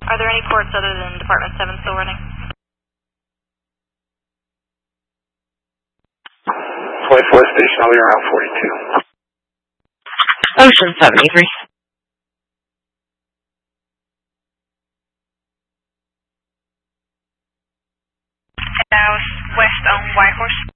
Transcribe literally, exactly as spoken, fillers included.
Are there any ports other than Department seven still running? Flight four station, I'll be around forty-two. Ocean seventy-three. Southwest on Whitehorse.